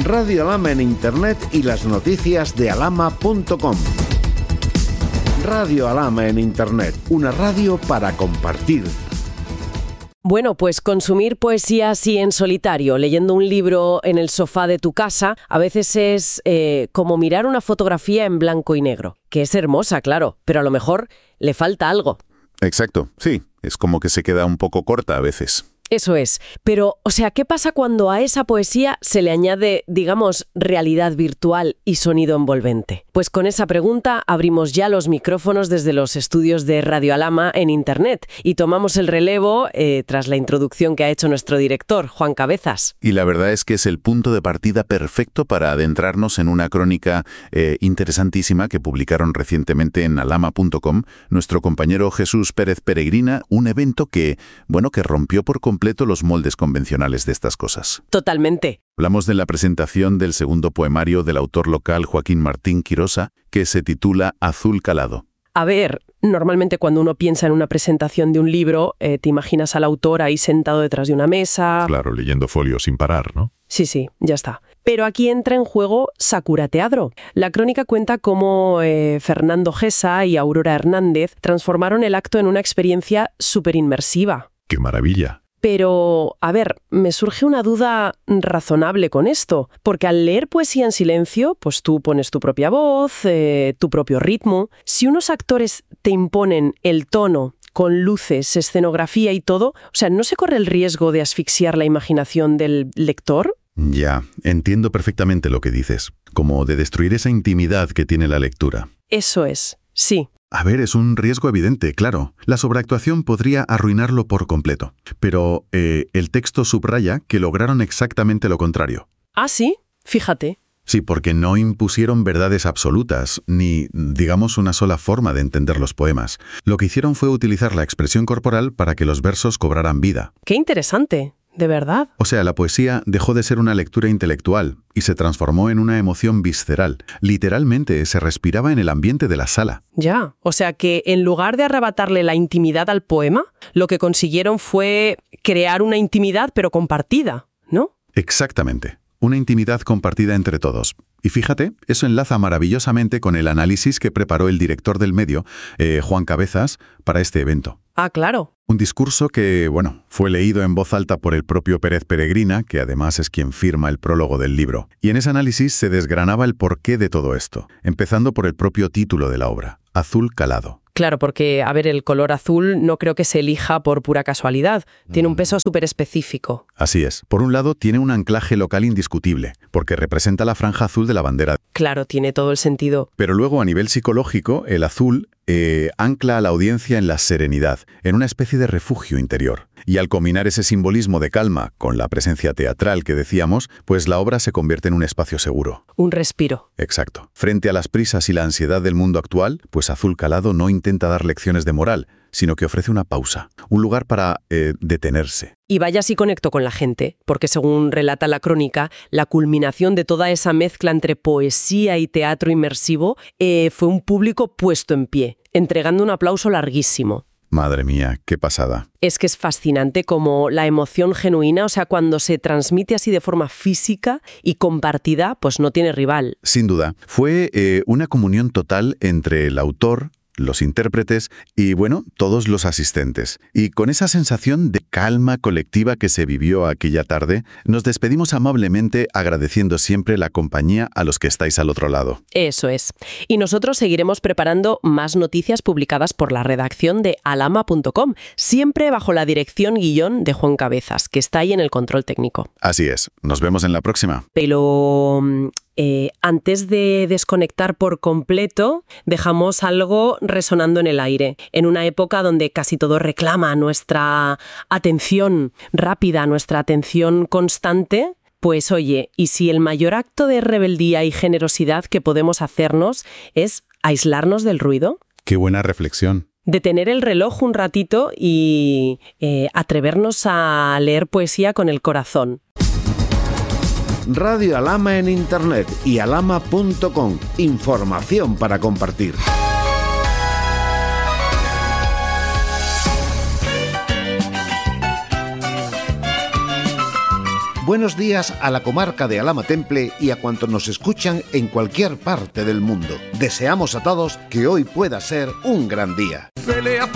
Radio Alhama en Internet y las noticias de alhama.com. Radio Alhama en Internet, una radio para compartir. Bueno, pues consumir poesía así en solitario, leyendo un libro en el sofá de tu casa, a veces es como mirar una fotografía en blanco y negro, que es hermosa, claro, pero a lo mejor le falta algo. Exacto, sí, es como que se queda un poco corta a veces. Eso es. Pero, o sea, ¿qué pasa cuando a esa poesía se le añade, digamos, realidad virtual y sonido envolvente? Pues con esa pregunta abrimos ya los micrófonos desde los estudios de Radio Alhama en Internet y tomamos el relevo tras la introducción que ha hecho nuestro director, Juan Cabezas. Y la verdad es que es el punto de partida perfecto para adentrarnos en una crónica interesantísima que publicaron recientemente en alhama.com nuestro compañero Jesús Pérez Peregrina, un evento que rompió por completo los moldes convencionales de estas cosas. Totalmente. Hablamos de la presentación del segundo poemario del autor local Joaquín Martín Quirosa, que se titula Azul Calado. A ver, normalmente cuando uno piensa en una presentación de un libro, te imaginas al autor ahí sentado detrás de una mesa. Claro, leyendo folios sin parar, ¿no? Sí, ya está. Pero aquí entra en juego Sakura Teatro. La crónica cuenta cómo Fernando Gesa y Aurora Hernández transformaron el acto en una experiencia súper inmersiva. ¡Qué maravilla! Pero, a ver, me surge una duda razonable con esto, porque al leer poesía en silencio, pues tú pones tu propia voz, tu propio ritmo. Si unos actores te imponen el tono, con luces, escenografía y todo, o sea, ¿no se corre el riesgo de asfixiar la imaginación del lector? Ya, entiendo perfectamente lo que dices, como de destruir esa intimidad que tiene la lectura. Eso es, sí. A ver, es un riesgo evidente, claro. La sobreactuación podría arruinarlo por completo. Pero el texto subraya que lograron exactamente lo contrario. ¿Ah, sí? Fíjate. Sí, porque no impusieron verdades absolutas, ni, digamos, una sola forma de entender los poemas. Lo que hicieron fue utilizar la expresión corporal para que los versos cobraran vida. ¡Qué interesante! ¿De verdad? O sea, la poesía dejó de ser una lectura intelectual y se transformó en una emoción visceral. Literalmente se respiraba en el ambiente de la sala. Ya, o sea que en lugar de arrebatarle la intimidad al poema, lo que consiguieron fue crear una intimidad pero compartida, ¿no? Exactamente. Una intimidad compartida entre todos. Y fíjate, eso enlaza maravillosamente con el análisis que preparó el director del medio, Juan Cabezas, para este evento. Ah, claro. Un discurso que, fue leído en voz alta por el propio Pérez Peregrina, que además es quien firma el prólogo del libro. Y en ese análisis se desgranaba el porqué de todo esto, empezando por el propio título de la obra, Azul Calado. Claro, porque, a ver, el color azul no creo que se elija por pura casualidad. Tiene un peso súper específico. Así es. Por un lado, tiene un anclaje local indiscutible, porque representa la franja azul de la bandera. Claro, tiene todo el sentido. Pero luego, a nivel psicológico, el azul ancla a la audiencia en la serenidad, en una especie de refugio interior. Y al combinar ese simbolismo de calma con la presencia teatral que decíamos, pues la obra se convierte en un espacio seguro. Un respiro. Exacto. Frente a las prisas y la ansiedad del mundo actual, pues Azul Calado no intenta dar lecciones de moral, sino que ofrece una pausa, un lugar para detenerse. Y vaya si conecto con la gente, porque según relata la crónica, la culminación de toda esa mezcla entre poesía y teatro inmersivo fue un público puesto en pie, entregando un aplauso larguísimo. Madre mía, qué pasada. Es que es fascinante como la emoción genuina, o sea, cuando se transmite así de forma física y compartida, pues no tiene rival. Sin duda. Fue una comunión total entre el autor, los intérpretes y, todos los asistentes. Y con esa sensación de calma colectiva que se vivió aquella tarde, nos despedimos amablemente agradeciendo siempre la compañía a los que estáis al otro lado. Eso es. Y nosotros seguiremos preparando más noticias publicadas por la redacción de alhama.com, siempre bajo la dirección guión de Juan Cabezas, que está ahí en el control técnico. Así es. Nos vemos en la próxima. Pero antes de desconectar por completo, dejamos algo resonando en el aire, en una época donde casi todo reclama nuestra atención rápida, nuestra atención constante. Pues oye, ¿y si el mayor acto de rebeldía y generosidad que podemos hacernos es aislarnos del ruido? Qué buena reflexión. Detener el reloj un ratito y atrevernos a leer poesía con el corazón. Radio Alhama en Internet y alhama.com. Información para compartir. Buenos días a la comarca de Alhama Temple y a cuantos nos escuchan en cualquier parte del mundo. Deseamos a todos que hoy pueda ser un gran día. Pelea